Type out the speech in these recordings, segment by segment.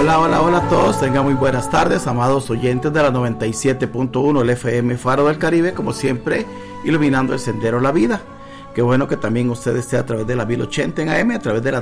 Hola, hola, hola a todos, tengan muy buenas tardes, amados oyentes de la 97.1, el FM Faro del Caribe, como siempre, iluminando el sendero de la vida. Qué bueno que también usted esté a través de la 1080 en AM, a través de la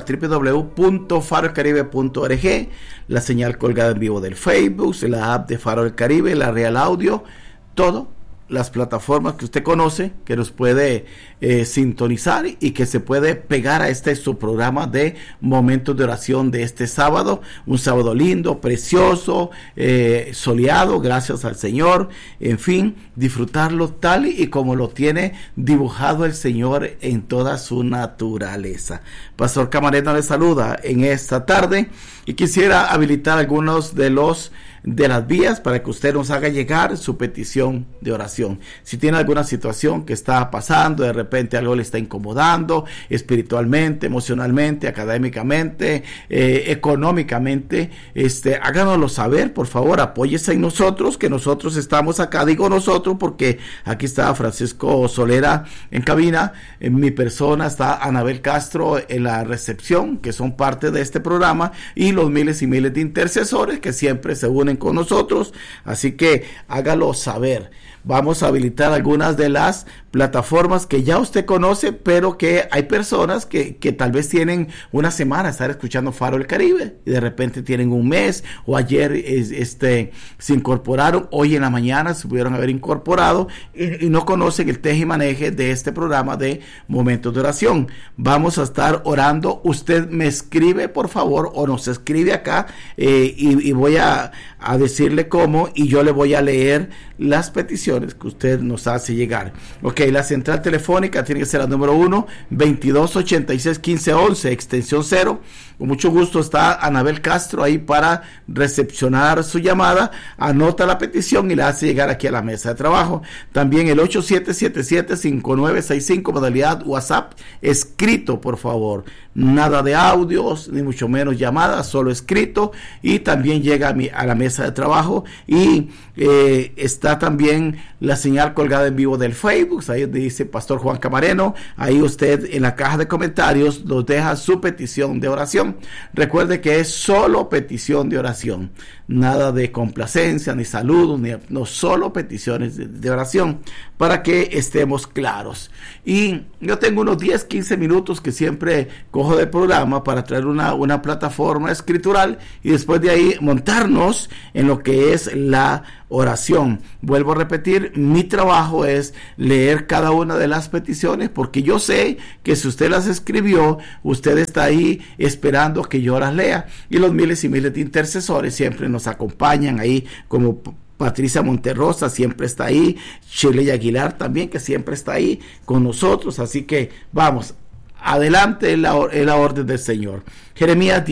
www.farodelcaribe.org, la señal colgada en vivo del Facebook, la app de Faro del Caribe, la Real Audio, todo. Las plataformas que usted conoce, que nos puede sintonizar y que se puede pegar a su programa de Momentos de Oración de este sábado, un sábado lindo, precioso, soleado, gracias al Señor, en fin, disfrutarlo tal y como lo tiene dibujado el Señor en toda su naturaleza. Pastor Camarena le saluda en esta tarde y quisiera habilitar algunos de las vías para que usted nos haga llegar su petición de oración. Si tiene alguna situación que está pasando, de repente algo le está incomodando, espiritualmente, emocionalmente, académicamente, económicamente, háganoslo saber, por favor, apóyese en nosotros, que nosotros estamos acá. Digo nosotros porque aquí está Francisco Solera en cabina, en mi persona está Anabel Castro en la recepción, que son parte de este programa, y los miles y miles de intercesores que siempre se unen con nosotros, así que hágalo saber. Vamos a habilitar algunas de las plataformas que ya usted conoce, pero que hay personas que tal vez tienen una semana de estar escuchando Faro del Caribe y de repente tienen un mes, o ayer se incorporaron, hoy en la mañana se pudieron haber incorporado y no conocen el teje y maneje de este programa de Momentos de Oración. Vamos a estar orando. Usted me escribe, por favor, o nos escribe acá y voy a decirle cómo, y yo le voy a leer las peticiones que usted nos hace llegar. Ok, la central telefónica tiene que ser la número 1, 2286-1511, extensión 0. Con mucho gusto está Anabel Castro ahí para recepcionar su llamada. Anota la petición y la hace llegar aquí a la mesa de trabajo. También el 8777-5965, modalidad WhatsApp, escrito, por favor. Nada de audios, ni mucho menos llamadas, solo escrito. Y también llega a la mesa de trabajo. Y está también la señal colgada en vivo del Facebook. Ahí dice Pastor Juan Camareno. Ahí usted en la caja de comentarios nos deja su petición de oración. Recuerde que es solo petición de oración, nada de complacencia, ni saludos, no, solo peticiones de oración, para que estemos claros. Y yo tengo unos 10-15 minutos que siempre cojo del programa para traer una plataforma escritural y después de ahí montarnos en lo que es la oración. Vuelvo a repetir, mi trabajo es leer cada una de las peticiones, porque yo sé que si usted las escribió, usted está ahí esperando que yo las lea, y los miles y miles de intercesores siempre nos acompañan ahí, como Patricia Monterrosa siempre está ahí, Shirley Aguilar también, que siempre está ahí con nosotros. Así que vamos, adelante en la orden del Señor. Jeremías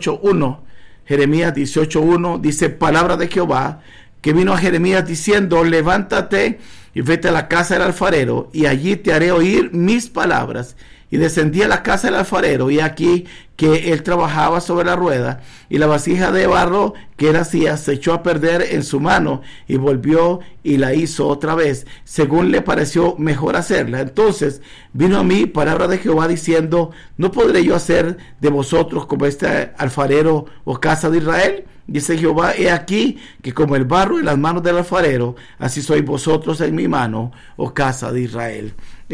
18:1 dice: palabra de Jehová que vino a Jeremías diciendo: levántate y vete a la casa del alfarero, y allí te haré oír mis palabras. Y descendí a la casa del alfarero, y aquí que él trabajaba sobre la rueda, y la vasija de barro que él hacía se echó a perder en su mano, y volvió y la hizo otra vez, según le pareció mejor hacerla. Entonces vino a mí palabra de Jehová diciendo: ¿no podré yo hacer de vosotros como este alfarero, o casa de Israel? Dice Jehová: he aquí que como el barro en las manos del alfarero, así sois vosotros en mi mano, oh casa de Israel.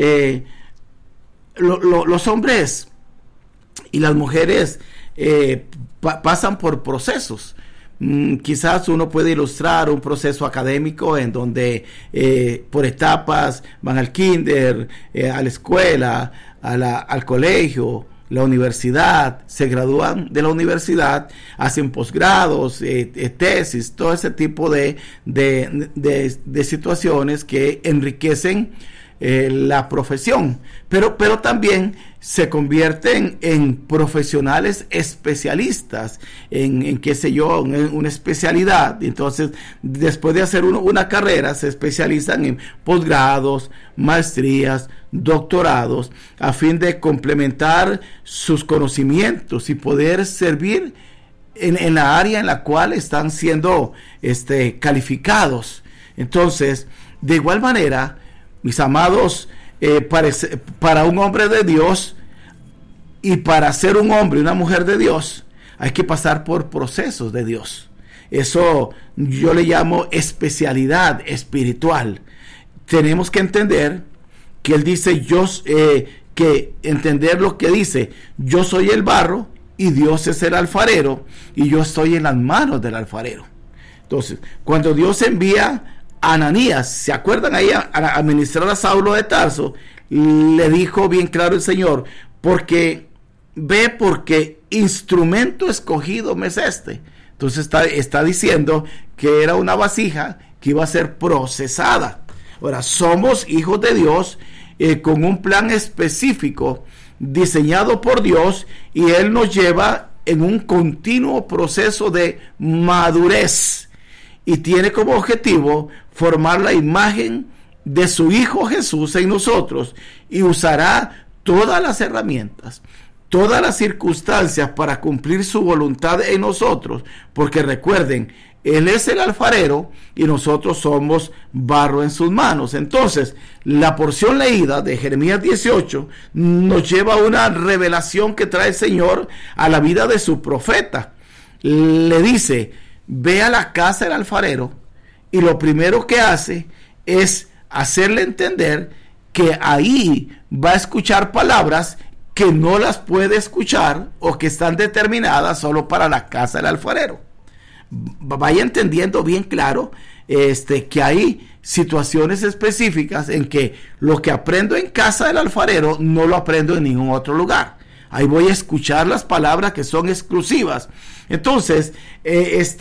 Los hombres y las mujeres pasan por procesos. Quizás uno puede ilustrar un proceso académico en donde por etapas van al kinder, a la escuela, al colegio, la universidad, se gradúan de la universidad, hacen posgrados, tesis, todo ese tipo de situaciones que enriquecen la profesión, pero también se convierten en profesionales especialistas en qué sé yo, en una especialidad. Entonces, después de hacer una carrera, se especializan en posgrados, maestrías, doctorados, a fin de complementar sus conocimientos y poder servir en la área en la cual están siendo calificados. Entonces, de igual manera, mis amados, para un hombre de Dios y para ser un hombre y una mujer de Dios, hay que pasar por procesos de Dios. Eso yo le llamo especialidad espiritual. Tenemos que entender que Él dice, que entender lo que dice, yo soy el barro y Dios es el alfarero y yo estoy en las manos del alfarero. Entonces, cuando Dios envía a Ananías, ¿se acuerdan ahí a ministrar a Saulo de Tarso? Le dijo bien claro el Señor, porque instrumento escogido me es este. Entonces está diciendo que era una vasija que iba a ser procesada. Ahora, somos hijos de Dios con un plan específico diseñado por Dios, y Él nos lleva en un continuo proceso de madurez y tiene como objetivo formar la imagen de su Hijo Jesús en nosotros, y usará todas las herramientas, todas las circunstancias para cumplir su voluntad en nosotros, porque recuerden, Él es el alfarero y nosotros somos barro en sus manos. Entonces, la porción leída de Jeremías 18 nos lleva a una revelación que trae el Señor a la vida de su profeta. Le dice, ve a la casa del alfarero, y lo primero que hace es hacerle entender que ahí va a escuchar palabras que no las puede escuchar o que están determinadas solo para la casa del alfarero. Vaya entendiendo bien claro que hay situaciones específicas en que lo que aprendo en casa del alfarero no lo aprendo en ningún otro lugar. Ahí voy a escuchar las palabras que son exclusivas. Entonces, es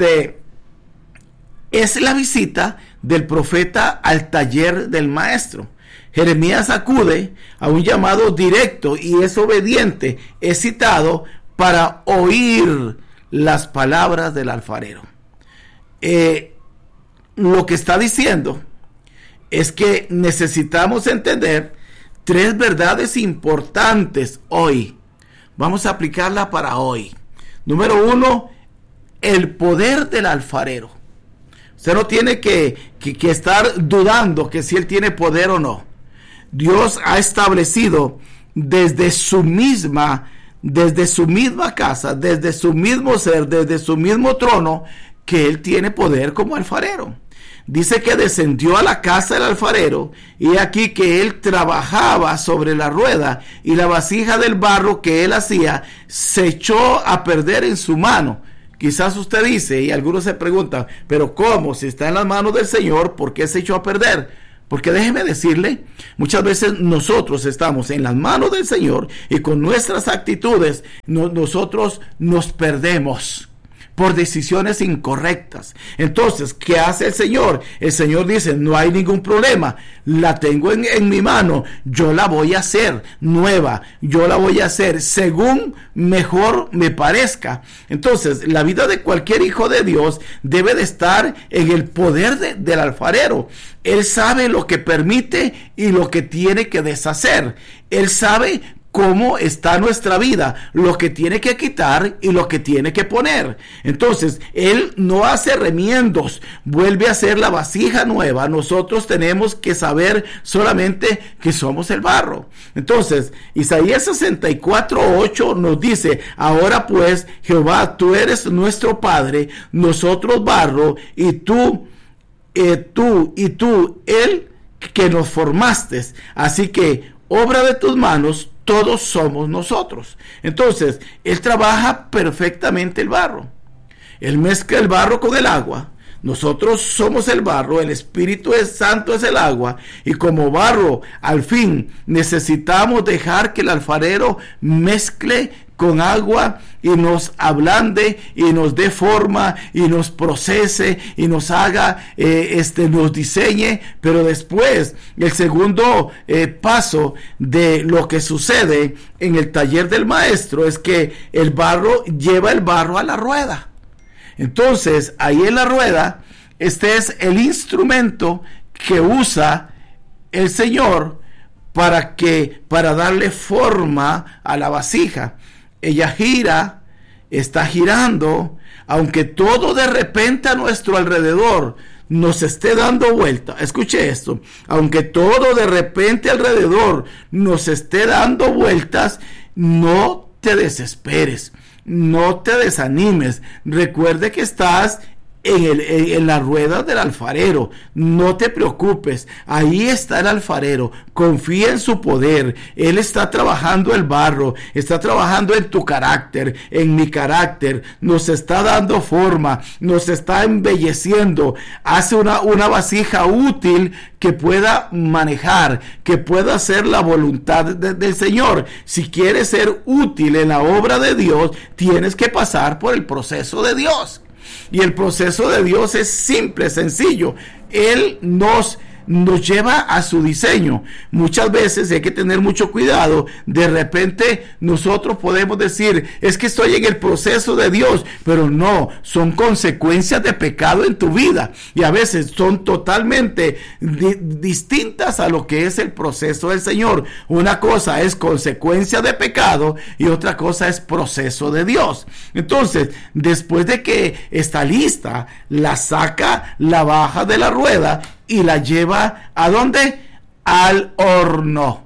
la visita del profeta al taller del maestro. Jeremías acude a un llamado directo y es obediente, es citado para oír las palabras del alfarero. Lo que está diciendo es que necesitamos entender 3 verdades importantes hoy. Vamos a aplicarla para hoy. Número 1, el poder del alfarero. Usted no tiene que estar dudando que si él tiene poder o no. Dios ha establecido desde su misma casa, desde su mismo ser, desde su mismo trono, que Él tiene poder como alfarero. Dice que descendió a la casa del alfarero, y aquí que Él trabajaba sobre la rueda, y la vasija del barro que Él hacía se echó a perder en su mano. Quizás usted dice, y algunos se preguntan, pero ¿cómo? Si está en las manos del Señor, ¿por qué se echó a perder? Porque déjeme decirle, muchas veces nosotros estamos en las manos del Señor y con nuestras actitudes nosotros nos perdemos por decisiones incorrectas. Entonces, ¿qué hace el Señor? El Señor dice, no hay ningún problema, la tengo en mi mano, yo la voy a hacer nueva, yo la voy a hacer según mejor me parezca. Entonces, la vida de cualquier hijo de Dios debe de estar en el poder del alfarero. Él sabe lo que permite y lo que tiene que deshacer. Él sabe cómo está nuestra vida, lo que tiene que quitar y lo que tiene que poner. Entonces, Él no hace remiendos, vuelve a hacer la vasija nueva. Nosotros tenemos que saber solamente que somos el barro. Entonces, Isaías 64:8 nos dice, ahora pues, Jehová, tú eres nuestro Padre, nosotros barro, y tú, Él que nos formaste. Así que, obra de tus manos, todos somos nosotros. Entonces, Él trabaja perfectamente el barro. Él mezcla el barro con el agua. Nosotros somos el barro, el Espíritu Santo es el agua, y como barro, al fin, necesitamos dejar que el alfarero mezcle con agua y nos ablande y nos dé forma y nos procese y nos haga, nos diseñe. Pero después, el segundo paso de lo que sucede en el taller del maestro es que el barro lleva el barro a la rueda. Entonces, ahí en la rueda, este es el instrumento que usa el Señor para darle forma a la vasija. Ella gira, está girando, aunque todo de repente a nuestro alrededor nos esté dando vuelta. Escuche esto, aunque todo de repente alrededor nos esté dando vueltas, no te desesperes. no te desanimes. Recuerde que estás en la rueda del alfarero. No te preocupes, ahí está el alfarero. Confía en su poder. Él está trabajando el barro, está trabajando en tu carácter, en mi carácter. Nos está dando forma, nos está embelleciendo. Hace una vasija útil que pueda manejar, que pueda hacer la voluntad del Señor. Si quieres ser útil en la obra de Dios, tienes que pasar por el proceso de Dios. Y el proceso de Dios es simple, sencillo. Él nos lleva a su diseño. Muchas veces hay que tener mucho cuidado. De repente nosotros podemos decir, es que estoy en el proceso de Dios, pero no, son consecuencias de pecado en tu vida, y a veces son totalmente distintas a lo que es el proceso del Señor. Una cosa es consecuencia de pecado y otra cosa es proceso de Dios. Entonces, después de que está lista, la saca, la baja de la rueda y la lleva ¿a dónde? Al horno.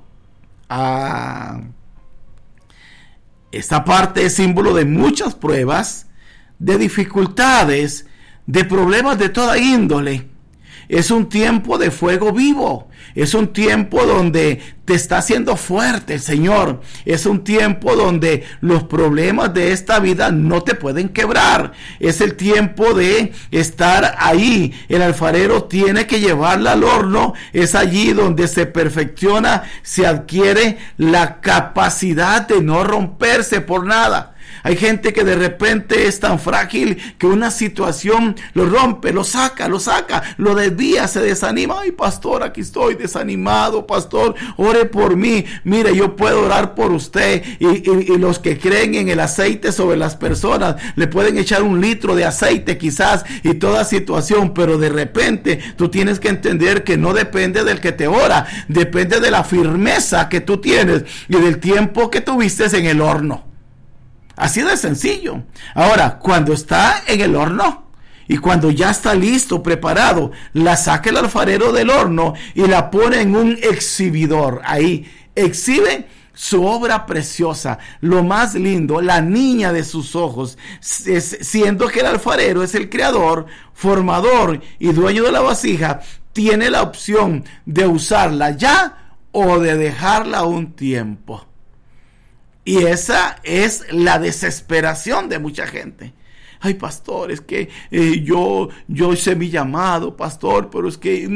Esta parte es símbolo de muchas pruebas, de dificultades, de problemas de toda índole. Es un tiempo de fuego vivo. Es un tiempo donde te está haciendo fuerte el Señor. Es un tiempo donde los problemas de esta vida no te pueden quebrar. Es el tiempo de estar ahí. El alfarero tiene que llevarla al horno. Es allí donde se perfecciona, se adquiere la capacidad de no romperse por nada. Hay gente que de repente es tan frágil que una situación lo rompe, lo saca, lo desvía, se desanima. Ay, pastor, aquí estoy desanimado, pastor, ore por mí. Mire, yo puedo orar por usted. Y los que creen en el aceite sobre las personas, le pueden echar 1 litro de aceite quizás y toda situación, pero de repente tú tienes que entender que no depende del que te ora, depende de la firmeza que tú tienes y del tiempo que tuviste en el horno. Así de sencillo. Ahora, cuando está en el horno y cuando ya está listo, preparado, la saca el alfarero del horno y la pone en un exhibidor. Ahí exhibe su obra preciosa, lo más lindo, la niña de sus ojos, siendo que el alfarero es el creador, formador y dueño de la vasija. Tiene la opción de usarla ya o de dejarla un tiempo. Y esa es la desesperación de mucha gente. Ay, pastor, es que yo hice mi llamado, pastor, pero es que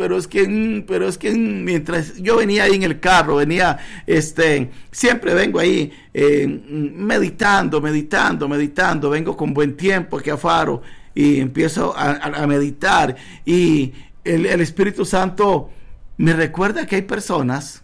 mientras yo venía ahí en el carro, siempre vengo ahí meditando, vengo con buen tiempo aquí a Faro y empiezo a meditar y el Espíritu Santo me recuerda que hay personas,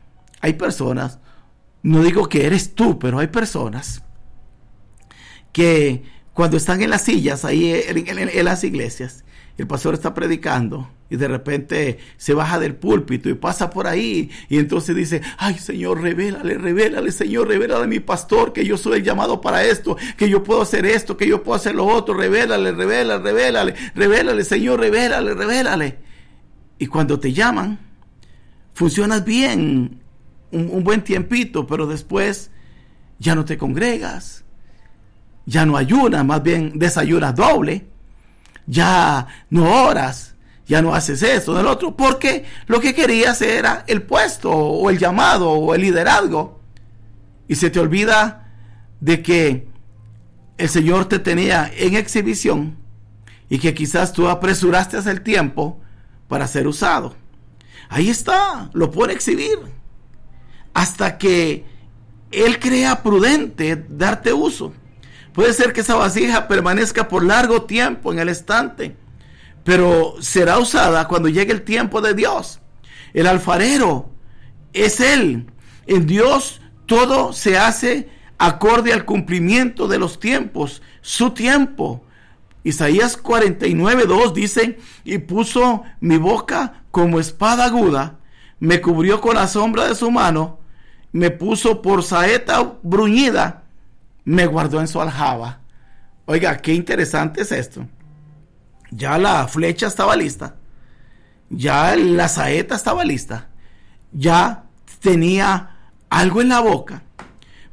no digo que eres tú, pero hay personas que cuando están en las sillas, ahí en las iglesias, el pastor está predicando y de repente se baja del púlpito y pasa por ahí y entonces dice, ay, Señor, revélale, Señor, revélale a mi pastor que yo soy el llamado para esto, que yo puedo hacer esto, que yo puedo hacer lo otro, revélale, Señor, revélale. Y cuando te llaman, funcionas bien un buen tiempito, pero después ya no te congregas, ya no ayunas, más bien desayunas doble, ya no oras, ya no haces esto, del otro, porque lo que querías era el puesto o el llamado o el liderazgo, y se te olvida de que el Señor te tenía en exhibición y que quizás tú apresuraste el tiempo para ser usado. Ahí está, lo pone a exhibir hasta que Él crea prudente darte uso. Puede ser que esa vasija permanezca por largo tiempo en el estante, pero será usada cuando llegue el tiempo de Dios. El alfarero es Él. En Dios todo se hace acorde al cumplimiento de los tiempos, su tiempo. Isaías 49:2 dice, y puso mi boca como espada aguda, me cubrió con la sombra de su mano, me puso por saeta bruñida, me guardó en su aljaba. Oiga, qué interesante es esto. Ya la flecha estaba lista, ya la saeta estaba lista, ya tenía algo en la boca,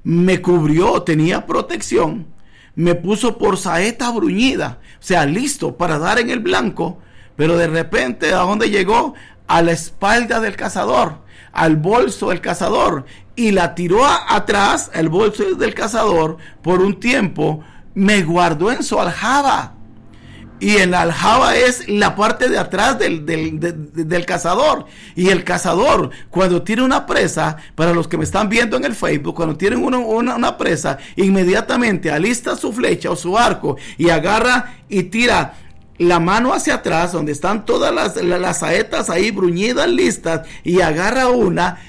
me cubrió, tenía protección, me puso por saeta bruñida, o sea, listo para dar en el blanco, pero de repente, ¿a dónde llegó? A la espalda del cazador, al bolso del cazador, y la tiró atrás, el bolso del cazador, por un tiempo, me guardó en su aljaba. Y en la aljaba es la parte de atrás del cazador. Y el cazador, cuando tiene una presa, para los que me están viendo en el Facebook, cuando tienen una presa, inmediatamente alista su flecha o su arco y agarra y tira la mano hacia atrás, donde están todas las saetas ahí bruñidas, listas, y agarra una,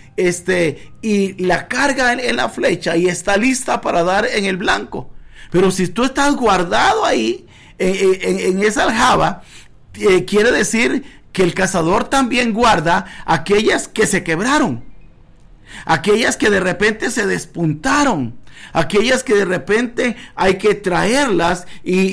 y la carga en la flecha y está lista para dar en el blanco. Pero si tú estás guardado ahí, en esa aljaba, quiere decir que el cazador también guarda aquellas que se quebraron, aquellas que de repente se despuntaron, aquellas que de repente hay que traerlas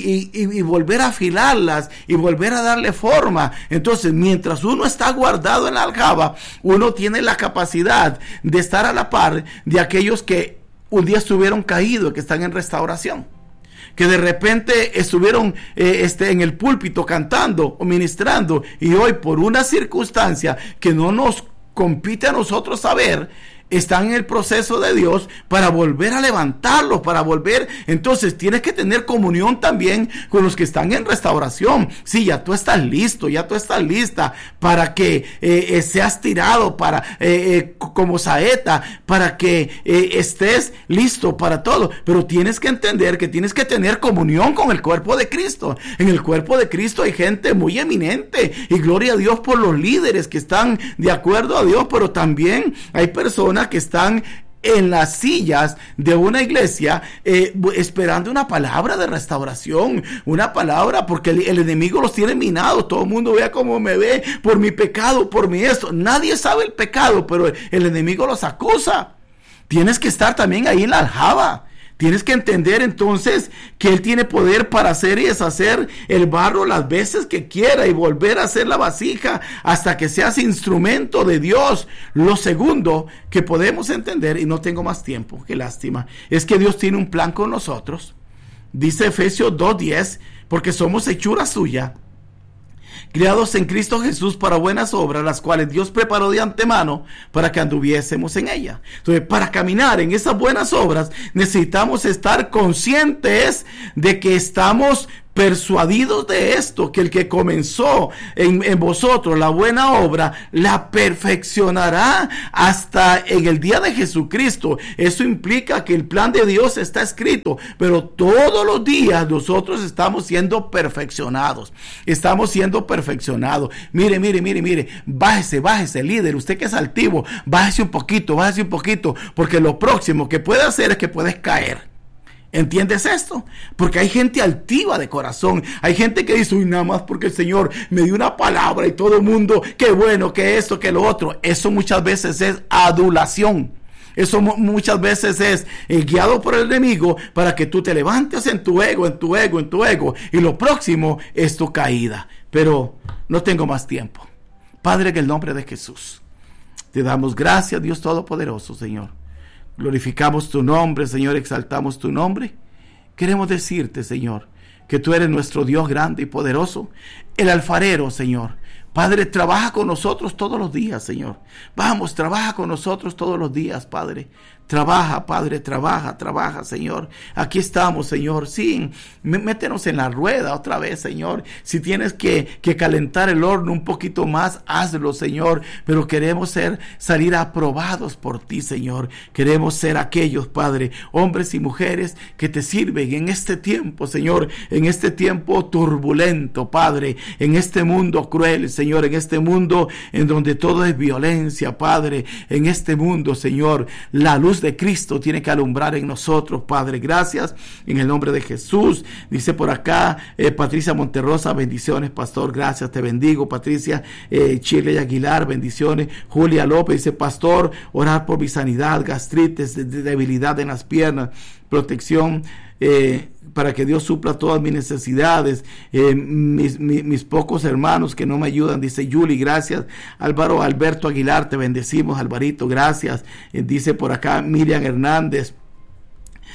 y volver a afilarlas y volver a darle forma. Entonces, mientras uno está guardado en la aljaba, uno tiene la capacidad de estar a la par de aquellos que un día estuvieron caídos, que están en restauración, que de repente estuvieron en el púlpito cantando o ministrando, y hoy por una circunstancia que no nos compite a nosotros saber, están en el proceso de Dios para volver a levantarlos, para volver. Entonces tienes que tener comunión también con los que están en restauración. Sí, ya tú estás listo, ya tú estás lista para que seas tirado para como saeta, para que estés listo para todo. Pero tienes que entender que tienes que tener comunión con el cuerpo de Cristo. En el cuerpo de Cristo hay gente muy eminente, y gloria a Dios por los líderes que están de acuerdo a Dios, pero también hay personas que están en las sillas de una iglesia esperando una palabra de restauración, una palabra, porque el enemigo los tiene minados. Todo el mundo vea cómo me ve por mi pecado, por mi esto. Nadie sabe el pecado, pero el enemigo los acusa. Tienes que estar también ahí en la aljaba. Tienes que entender entonces que Él tiene poder para hacer y deshacer el barro las veces que quiera y volver a hacer la vasija hasta que seas instrumento de Dios. Lo segundo que podemos entender, y no tengo más tiempo, qué lástima, es que Dios tiene un plan con nosotros. Dice Efesios 2:10, porque somos hechura suya, criados en Cristo Jesús para buenas obras, las cuales Dios preparó de antemano para que anduviésemos en ella. Entonces, para caminar en esas buenas obras, necesitamos estar conscientes de que estamos persuadidos de esto, que el que comenzó en vosotros la buena obra, la perfeccionará hasta en el día de Jesucristo. Eso implica que el plan de Dios está escrito, pero todos los días nosotros estamos siendo perfeccionados. Estamos siendo perfeccionados. Mire, bájese, líder, usted que es altivo, bájese un poquito, porque lo próximo que puede hacer es que puedes caer. ¿Entiendes esto? Porque hay gente altiva de corazón. Hay gente que dice, uy, nada más porque el Señor me dio una palabra y todo el mundo, qué bueno, que esto, que lo otro. Eso muchas veces es adulación. Eso muchas veces es guiado por el enemigo para que tú te levantes en tu ego. Y lo próximo es tu caída. Pero no tengo más tiempo. Padre, en el nombre de Jesús, te damos gracias, Dios Todopoderoso, Señor. Glorificamos tu nombre, Señor, exaltamos tu nombre. Queremos decirte, Señor, que tú eres nuestro Dios grande y poderoso, el alfarero, Señor. Padre, trabaja con nosotros todos los días, Señor. Vamos, trabaja con nosotros todos los días, Padre. Trabaja, Padre, trabaja, Señor. Aquí estamos, Señor. Sí, métenos en la rueda otra vez, Señor. Si tienes que calentar el horno un poquito más, hazlo, Señor. Pero queremos salir aprobados por ti, Señor. Queremos ser aquellos, Padre, hombres y mujeres que te sirven en este tiempo, Señor. En este tiempo turbulento, Padre. En este mundo cruel, Señor. En este mundo en donde todo es violencia, Padre. En este mundo, Señor, la luz de Cristo tiene que alumbrar en nosotros, Padre. Gracias en el nombre de Jesús. Dice por acá Patricia Monterrosa, bendiciones, pastor, gracias, te bendigo. Patricia Chile Aguilar, bendiciones. Julia López dice, pastor, orar por mi sanidad, gastritis, debilidad en las piernas, protección para que Dios supla todas mis necesidades, mis pocos hermanos que no me ayudan, dice Yuli, gracias. Álvaro Alberto Aguilar, te bendecimos, Alvarito, gracias. Dice por acá Miriam Hernández,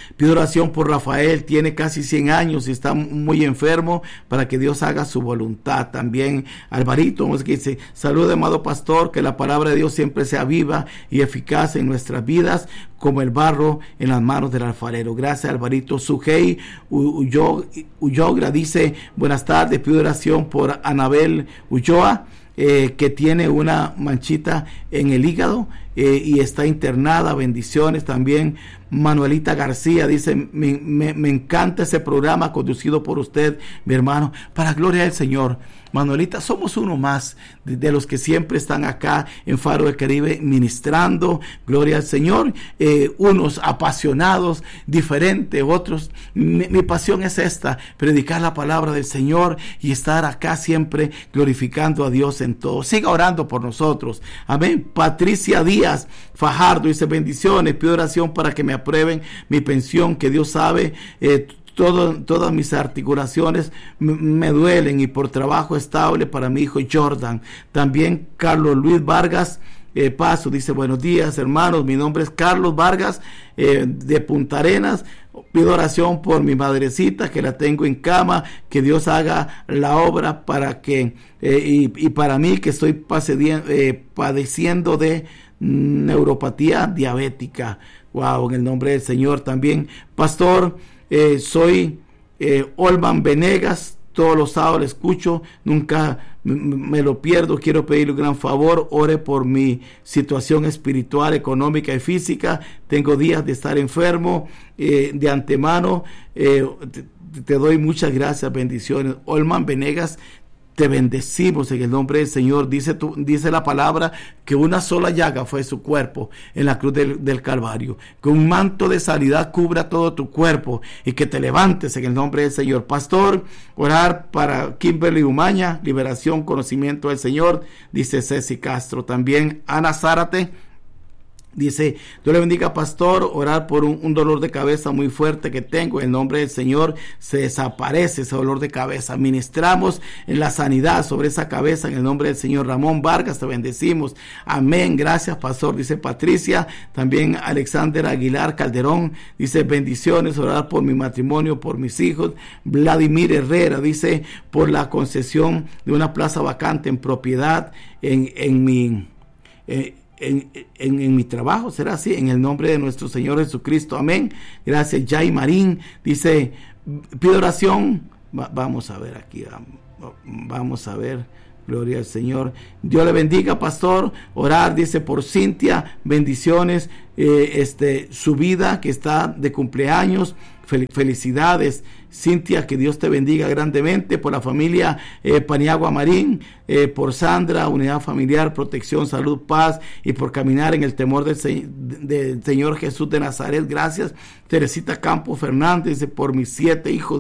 Pido oración por Rafael, tiene casi 100 años y está muy enfermo, para que Dios haga su voluntad. También Alvarito, que dice: salud, amado pastor, que la palabra de Dios siempre sea viva y eficaz en nuestras vidas, como el barro en las manos del alfarero. Gracias, Alvarito. Sujei Ullogra dice: buenas tardes, pido oración por Anabel Ulloa, que tiene una manchita en el hígado y está internada. Bendiciones. También Manuelita García dice: me encanta ese programa conducido por usted, mi hermano, para gloria del Señor. Manuelita, somos uno más de los que siempre están acá en Faro del Caribe ministrando, gloria al Señor, unos apasionados, diferentes, otros. Mi pasión es esta: predicar la palabra del Señor y estar acá siempre glorificando a Dios en todo. Siga orando por nosotros. Amén. Patricia Díaz Fajardo dice: bendiciones, pido oración para que me aprueben mi pensión, que Dios sabe, todas mis articulaciones me duelen, y por trabajo estable para mi hijo Jordan. También Carlos Luis Vargas Paso dice: buenos días, hermanos, mi nombre es Carlos Vargas, de Punta Arenas. Pido oración por mi madrecita, que la tengo en cama, que Dios haga la obra para que y para mí, que estoy padeciendo de neuropatía diabética. Wow, en el nombre del Señor. También, pastor, soy Olman Venegas, todos los sábados escucho, nunca me lo pierdo. Quiero pedirle un gran favor: ore por mi situación espiritual, económica y física. Tengo días de estar enfermo. De antemano te doy muchas gracias, bendiciones. Olman Venegas, te bendecimos en el nombre del Señor. Dice la palabra que una sola llaga fue su cuerpo en la cruz del Calvario. Que un manto de sanidad cubra todo tu cuerpo y que te levantes en el nombre del Señor. Pastor, orar para Kimberly Umaña, liberación, conocimiento del Señor, dice Ceci Castro. También Ana Zárate dice: Dios le bendiga, pastor, orar por un dolor de cabeza muy fuerte que tengo. En el nombre del Señor se desaparece ese dolor de cabeza. Ministramos en la sanidad sobre esa cabeza en el nombre del Señor. Ramón Vargas, te bendecimos. Amén. Gracias, pastor, dice Patricia. También Alexander Aguilar Calderón dice: bendiciones, orar por mi matrimonio, por mis hijos. Vladimir Herrera dice: por la concesión de una plaza vacante en propiedad en mi trabajo, será así, en el nombre de nuestro Señor Jesucristo, amén. Gracias. Jay Marín dice: pido oración. Vamos a ver aquí, vamos a ver, gloria al Señor. Dios le bendiga, pastor. Orar, dice, por Cintia, bendiciones, su vida, que está de cumpleaños. Felicidades, Cintia, que Dios te bendiga grandemente. Por la familia Paniagua Marín, por Sandra, unidad familiar, protección, salud, paz, y por caminar en el temor del Señor Jesús de Nazaret. Gracias. Teresita Campos Fernández, por mis 7 hijos